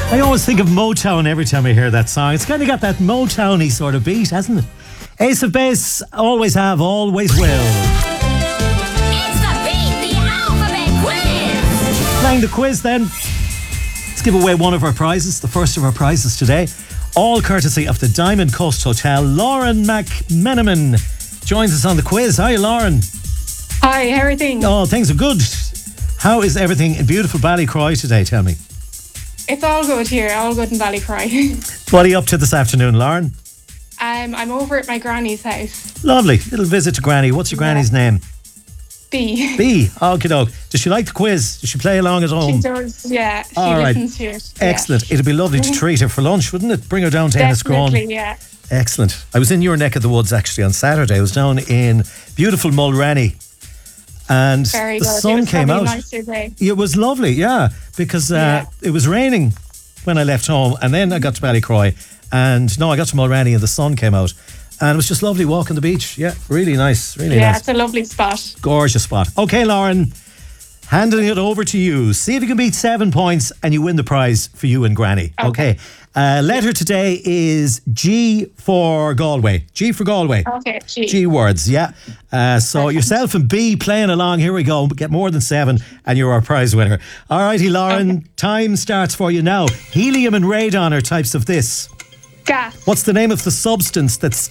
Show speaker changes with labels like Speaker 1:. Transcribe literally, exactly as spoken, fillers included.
Speaker 1: I always think of Motown every time I hear that song. It's kind of got that Motown-y sort of beat, hasn't it? Ace of Base, always have, always will.
Speaker 2: It's the Beat the Alphabet Quiz.
Speaker 1: Playing the quiz then. Let's give away one of our prizes, the first of our prizes today. All courtesy of the Diamond Coast Hotel. Lauren McMenamin joins us on the quiz. Hi, Lauren.
Speaker 3: Hi, how are things?
Speaker 1: Oh, things are good. How is everything in beautiful Ballycroy today? Tell me.
Speaker 3: It's all good here, all good in Ballycroy.
Speaker 1: What are you up to this afternoon, Lauren?
Speaker 3: um, I'm over at my granny's house.
Speaker 1: Lovely. Little visit to Granny. What's your granny's name?
Speaker 3: B.
Speaker 1: B. Okie doke. Does she like the quiz? Does she play along at
Speaker 3: She
Speaker 1: home?
Speaker 3: does, yeah. She
Speaker 1: All right.
Speaker 3: listens to it. yeah.
Speaker 1: Excellent. It'd be lovely to treat her for lunch, wouldn't it? Bring her down to Enniscrone.
Speaker 3: Definitely, yeah.
Speaker 1: Excellent. I was in your neck of the woods actually on Saturday. I was down in beautiful Mulrenny. And
Speaker 3: Very
Speaker 1: the
Speaker 3: good.
Speaker 1: sun
Speaker 3: it was
Speaker 1: came
Speaker 3: probably
Speaker 1: out.
Speaker 3: a nice day.
Speaker 1: It was lovely, yeah, because uh,
Speaker 3: Yeah.
Speaker 1: it was raining when I left home, and then I got to Ballycroy, and no, I got to Mulrenny, and the sun came out, and it was just lovely walking the beach. Yeah, really nice, really
Speaker 3: Yeah,
Speaker 1: nice,
Speaker 3: it's a lovely spot.
Speaker 1: gorgeous spot. Okay, Lauren, handing it over to you. See if you can beat seven points, and you win the prize for you and Granny. Okay.
Speaker 3: Okay.
Speaker 1: Uh, letter today is G for Galway. G for Galway.
Speaker 3: Okay, gee.
Speaker 1: G words, yeah. Uh, so yourself and B playing along. Here we go. Get more than seven, and you're our prize winner. All righty, Lauren.
Speaker 3: Okay.
Speaker 1: Time starts for you now. Helium and radon are types of this.
Speaker 3: Gas.
Speaker 1: What's the name of the substance that's